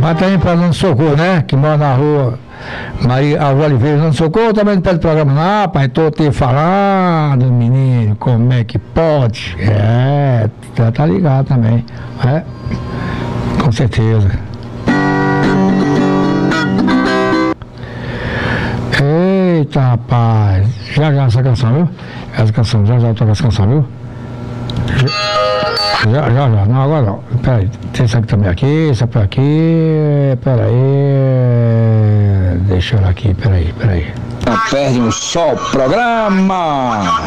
Mas também para Nando Socorro, né? Que mora na rua Maria Alva Oliveira, Nando Socorro, também não pede programa. Não, pai, tô te falando, menino, como é que pode? Tá ligado também. Com certeza. Eita, rapaz. Já essa canção, viu? Essa canção, já toca essa canção, viu? Já. Não, agora não. Peraí, tem essa aqui também aqui, essa por aqui. Peraí. Deixa eu aqui, peraí. Não perde um só programa.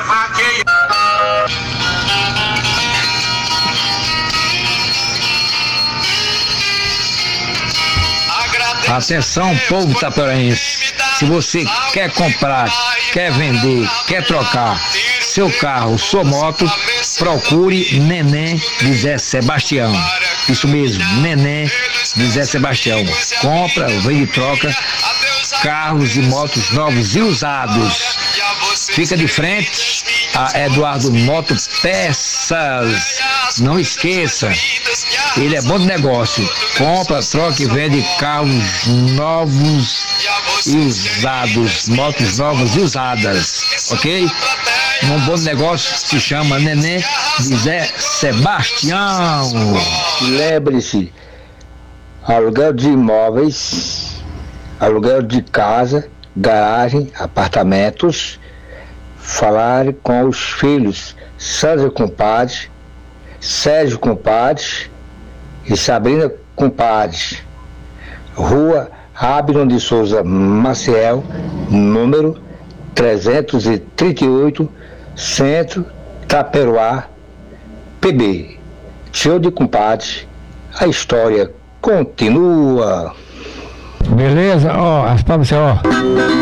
Atenção, povo taperoense. Se você quer comprar, quer vender, quer trocar seu carro, sua moto, procure Neném de Zé Sebastião. Isso mesmo, Neném de Zé Sebastião. Compra, vende e troca carros e motos novos e usados. Fica de frente a Eduardo Moto Peças. Não esqueça, ele é bom de negócio. Compra, troca e vende carros novos e usados, motos novas e usadas, ok? Um bom negócio se chama Neném de Zé Sebastião. Lembre-se, aluguel de imóveis, aluguel de casa, garagem, apartamentos. Falar com os filhos Sandra Compadre, Sérgio Compadre e Sabrina Compadre. Rua Abner de Souza Maciel, número 338, Centro, Taperoá, PB. Show de Compadre, a história continua. Beleza? Ó, as pra você, ó.